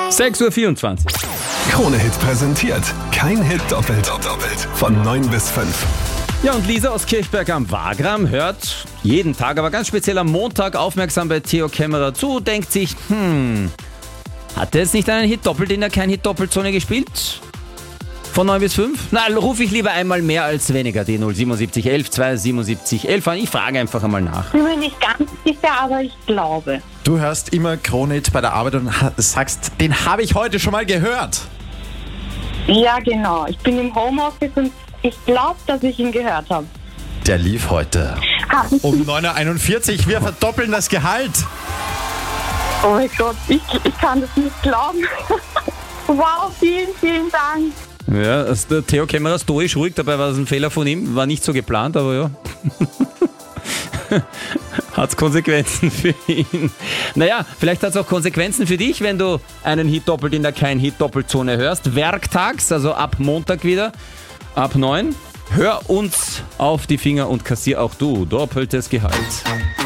6:24 Uhr. Krone-Hit präsentiert. Kein Hit doppelt. Von 9 bis 5. Ja, und Lisa aus Kirchberg am Wagram hört jeden Tag, aber ganz speziell am Montag aufmerksam bei Theo Kämmerer zu, denkt sich, hat er jetzt nicht einen Hit doppelt in der Kein-Hit-Doppelzone gespielt? Von 9 bis 5? Na, rufe ich lieber einmal mehr als weniger die 077 11 277 11 an. Ich frage einfach einmal nach. Ich bin mir nicht ganz sicher, aber ich glaube. Du hörst immer Krone-Hit bei der Arbeit und sagst, den habe ich heute schon mal gehört. Ja, genau. Ich bin im Homeoffice und ich glaube, dass ich ihn gehört habe. Der lief heute um 9:41 Uhr. Wir verdoppeln das Gehalt. Oh mein Gott, ich kann das nicht glauben. Wow, vielen, vielen Dank. Ja, der Theo Kämmerer stoisch ruhig, dabei war es ein Fehler von ihm, war nicht so geplant, aber ja. Hat's Konsequenzen für ihn. Naja, vielleicht hat es auch Konsequenzen für dich, wenn du einen Hit doppelt in der Kein-Hit-Doppelzone hörst. Werktags, also ab Montag wieder, ab 9. Hör uns auf die Finger und kassier auch du doppeltes Gehalt.